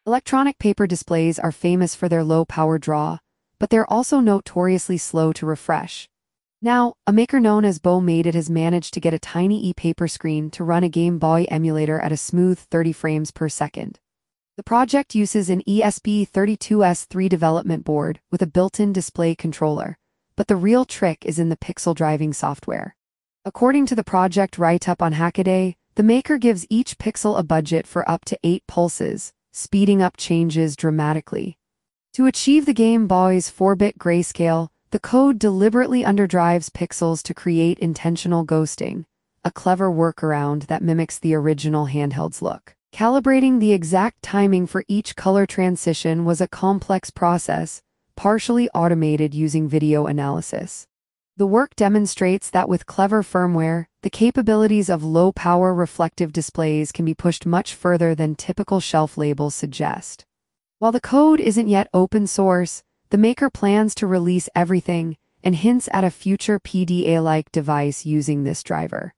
Electronic paper displays are famous for their low power draw, but they're also notoriously slow to refresh. Now, a maker known as Bo Made It has managed to get a tiny e-paper screen to run a Game Boy emulator at a smooth 30 frames per second. The project uses an ESP32S3 development board with a built-in display controller, but the real trick is in the pixel driving software. According to the project write-up on Hackaday, the maker gives each pixel a budget for up to 8 pulses, speeding up changes dramatically. To achieve the Game Boy's 4-bit grayscale, the code deliberately underdrives pixels to create intentional ghosting, a clever workaround that mimics the original handheld's look. Calibrating the exact timing for each color transition was a complex process, partially automated using video analysis. The work demonstrates that with clever firmware, the capabilities of low-power reflective displays can be pushed much further than typical shelf labels suggest. While the code isn't yet open source, the maker plans to release everything and hints at a future PDA-like device using this driver.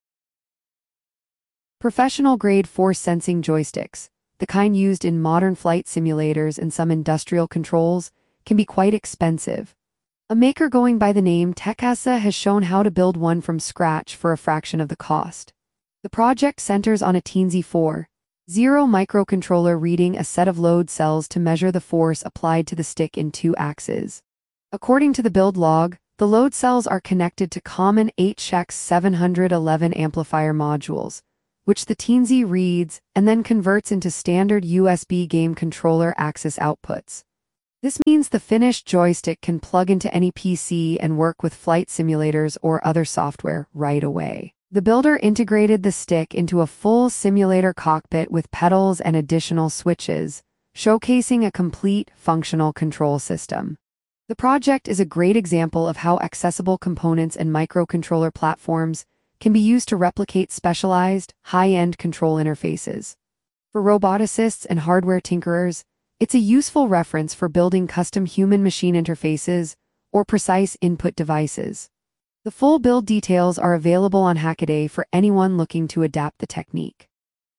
Professional-grade force-sensing joysticks, the kind used in modern flight simulators and some industrial controls, can be quite expensive. A maker going by the name Tekasa has shown how to build one from scratch for a fraction of the cost. The project centers on a Teensy 4.0 microcontroller reading a set of load cells to measure the force applied to the stick in 2 axes. According to the build log, the load cells are connected to common HX711 amplifier modules, which the Teensy reads and then converts into standard USB game controller axis outputs. This means the finished joystick can plug into any PC and work with flight simulators or other software right away. The builder integrated the stick into a full simulator cockpit with pedals and additional switches, showcasing a complete functional control system. The project is a great example of how accessible components and microcontroller platforms can be used to replicate specialized, high-end control interfaces. For roboticists and hardware tinkerers, it's a useful reference for building custom human-machine interfaces or precise input devices. The full build details are available on Hackaday for anyone looking to adapt the technique.